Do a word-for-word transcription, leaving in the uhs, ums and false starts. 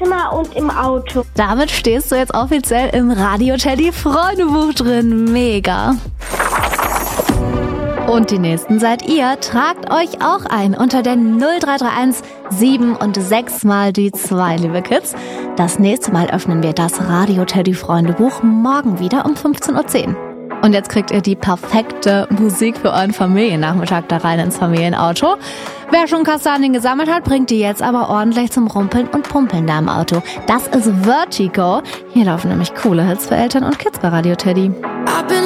Zimmer und im Auto. Damit stehst du jetzt offiziell im Radio Teddy Freundebuch drin. Mega. Und die nächsten seid ihr. Tragt euch auch ein unter der null drei drei eins sieben und sechs mal die zwei, liebe Kids. Das nächste Mal öffnen wir das Radio Teddy Freundebuch morgen wieder um fünfzehn Uhr zehn. Und jetzt kriegt ihr die perfekte Musik für euren Familiennachmittag da rein ins Familienauto. Wer schon Kastanien gesammelt hat, bringt die jetzt aber ordentlich zum Rumpeln und Pumpeln da im Auto. Das ist Vertigo. Hier laufen nämlich coole Hits für Eltern und Kids bei Radio Teddy.